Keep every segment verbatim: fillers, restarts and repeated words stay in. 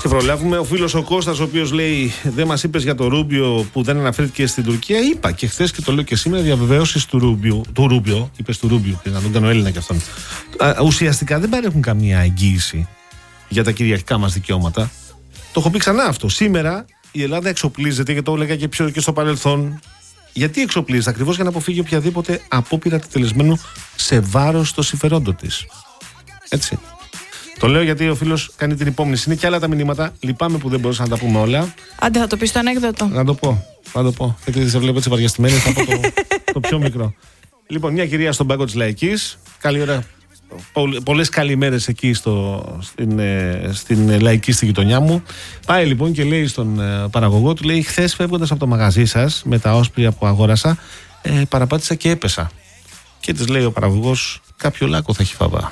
σε προλάβουμε. Ο φίλος ο Κώστας, ο οποίος λέει: δεν μας είπες για το Ρούμπιο που δεν αναφέρθηκε στην Τουρκία. Είπα και χθες και το λέω και σήμερα: διαβεβαιώσεις του Ρούμπιο. Του Ρούμπιο, είπες του Ρούμπιο, να τον κάνω Έλληνα κι αυτόν. Α, ουσιαστικά δεν παρέχουν καμία εγγύηση για τα κυριαρχικά μας δικαιώματα. Το έχω πει ξανά αυτό. Σήμερα η Ελλάδα εξοπλίζεται, και το έλεγα και, πιο, και στο παρελθόν. Γιατί εξοπλίζεται? Ακριβώς για να αποφύγει οποιαδήποτε απόπειρα τελεσμένου σε βάρος των συμφερόντων της. Έτσι. Το λέω γιατί ο φίλος κάνει την υπόμνηση. Είναι και άλλα τα μηνύματα. Λυπάμαι που δεν μπορούσα να τα πούμε όλα. Άντε, θα το πεις το ανέκδοτο. Να το πω. Θα το πω. Γιατί σε βλέπω έτσι βαριαστημένη, θα πω το, το πιο μικρό. Λοιπόν, μια κυρία στον πάγκο της Λαϊκής. Καλή ώρα. Πολλές καλημέρες εκεί στο, στην, στην Λαϊκή, στη γειτονιά μου. Πάει λοιπόν και λέει στον παραγωγό του, λέει: χθες φεύγοντας από το μαγαζί σας με τα όσπρια που αγόρασα, ε, παραπάτησα και έπεσα. Και της λέει ο παραγωγός: κάποιο λάκκο θα έχει φαβά.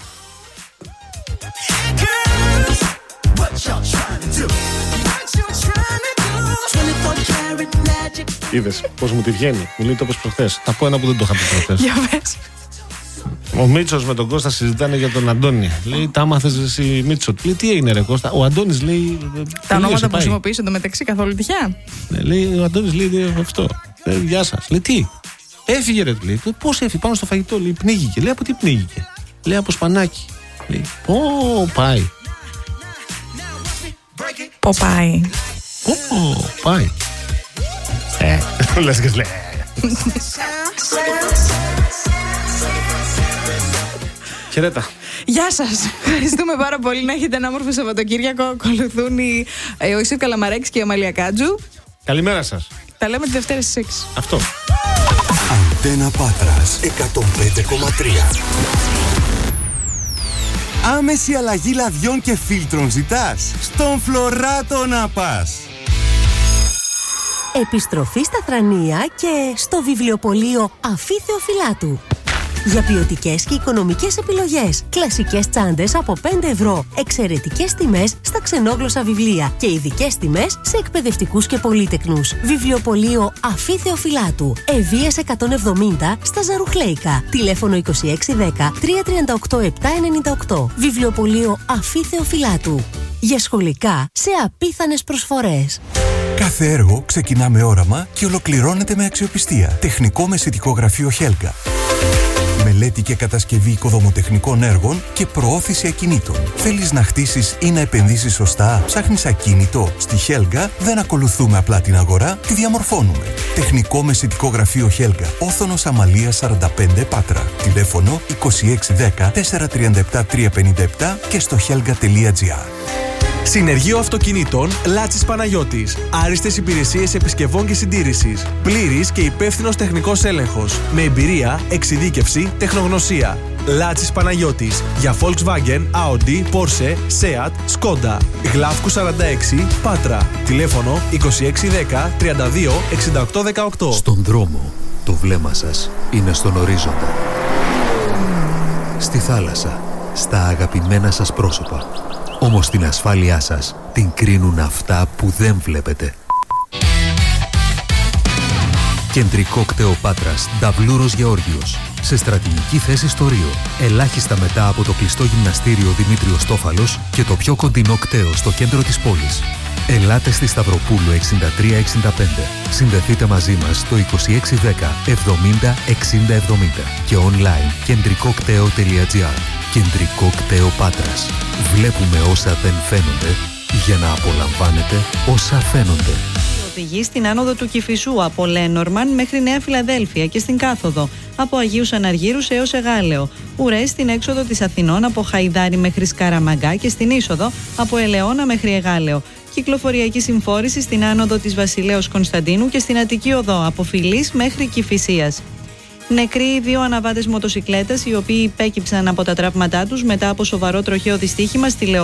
Είδες πώς μου τη βγαίνει? Μου λέει: το είπες προχθές. Θα πω ένα που δεν το είχα πει προχθές. Για πες. Ο Μίτσος με τον Κώστα συζητάνε για τον Αντώνη. Λέει: τα άμαθες εσύ, Μίτσο? Λέει: τι έγινε, ρε Κώστα? Ο Αντώνης λέει: τα ονόματα που χρησιμοποιείς εντωμεταξύ καθόλου τυχαία. Ναι, λέει ο Αντώνης, λέει αυτό. Λέει: γεια σας. Λέει: τι? Έφυγε, ρε. Λέει: πώς έφυγε? Πάνω στο φαγητό. Λέει: πνίγηκε. Λέει: από τι πνίγηκε? Λέει: από σπανάκι. Λέει: πω, πάει. Πω, πάει. Πω, πάει. Ε, λες και λέει. Χαιρέτα. Γεια σας. Ευχαριστούμε πάρα πολύ. Να έχετε ένα όμορφο Σαββατοκύριακο. Ακολουθούν οι, ε, ο Ιωσήφ Καλαμαρέκης και η Αμαλία Κάτζου. Καλημέρα σας. Τα λέμε τη Δευτέρα στις έξι. Αυτό. Αντένα Πάτρας εκατόν πέντε κόμμα τρία. Άμεση αλλαγή λαδιών και φίλτρων ζητάς? Στον Φλωράτο να πας. Επιστροφή στα Θρανία και στο βιβλιοπωλείο Αφή Θεοφυλάτου. Για ποιοτικές και οικονομικές επιλογές. Κλασικές τσάντες από πέντε ευρώ. Εξαιρετικές τιμές στα ξενόγλωσσα βιβλία. Και ειδικές τιμές σε εκπαιδευτικούς και πολύτεκνους. Βιβλιοπωλείο Αφή Θεοφυλάτου. Ευβοίας εκατόν εβδομήντα στα Ζαρουχλέικα. Τηλέφωνο είκοσι έξι δέκα τριακόσια τριάντα οκτώ επτακόσια ενενήντα οκτώ. Βιβλιοπωλείο Αφή Θεοφυλάτου. Για σχολικά σε απίθανες προσφορές. Κάθε έργο ξεκινά με όραμα και ολοκληρώνεται με αξιοπιστία. Τεχνικό μεσητικό γραφείο Χέλγα. Μελέτη και κατασκευή οικοδομοτεχνικών έργων και προώθηση ακινήτων. Θέλεις να χτίσεις ή να επενδύσεις σωστά? Ψάχνεις ακίνητο? Στη Χέλγα δεν ακολουθούμε απλά την αγορά, τη διαμορφώνουμε. Τεχνικό μεσητικό γραφείο Χέλγα. Όθωνος Αμαλίας σαράντα πέντε Πάτρα. Τηλέφωνο είκοσι έξι δέκα τετρακόσια τριάντα επτά τριακόσια πενήντα επτά και στο χέλγα τελεία τζι άρ. Συνεργείο Αυτοκινήτων Λάτσης Παναγιώτης. Άριστες υπηρεσίες επισκευών και συντήρησης. Πλήρης και υπεύθυνος τεχνικός έλεγχος. Με εμπειρία, εξειδίκευση, τεχνογνωσία. Λάτσης Παναγιώτης. Για Volkswagen, Audi, Porsche, Seat, Skoda. Γλάφκου σαράντα έξι, Πάτρα. Τηλέφωνο είκοσι έξι δέκα τριάντα δύο εξήντα οκτώ δεκαοκτώ. Στον δρόμο, το βλέμμα σας είναι στον ορίζοντα. Στη θάλασσα, στα αγαπημένα σας πρόσωπα. Όμως την ασφάλειά σας την κρίνουν αυτά που δεν βλέπετε. Κεντρικό κτέο Πάτρας, Νταβλούρος Γεώργιος. Σε στρατηγική θέση στο Ρίο. Ελάχιστα μετά από το κλειστό γυμναστήριο Δημήτριος Τόφαλος και το πιο κοντινό κτέο στο κέντρο της πόλης. Ελάτε στη Σταυροπούλου εξήντα τρία εξήντα πέντε. Συνδεθείτε μαζί μας στο είκοσι έξι δέκα εβδομήντα εξήντα εβδομήντα και online κεντρικόκτέο τελεία τζι άρ. Κεντρικό κτέο Πάτρας. Βλέπουμε όσα δεν φαίνονται για να απολαμβάνετε όσα φαίνονται. Οδηγεί στην άνοδο του Κηφισού από Λένορμαν μέχρι Νέα Φιλαδέλφια και στην κάθοδο από Αγίους Αναργύρους έως Εγάλεο. Ουρές στην έξοδο της Αθηνών από Χαϊδάρι μέχρι Σκαραμαγκά και στην είσοδο από Ελαιώνα μέχρι Εγάλεο. Κυκλοφοριακή συμφόρηση στην άνοδο της Βασιλέως Κωνσταντίνου και στην Αττική Οδό από Φιλής μέχρι Κηφισίας. Νεκροί οι δύο αναβάτες μοτοσικλέτας, οι οποίοι υπέκυψαν από τα τραύματά τους μετά από σοβαρό τροχαίο δυστύχημα στη Λεωφόρο.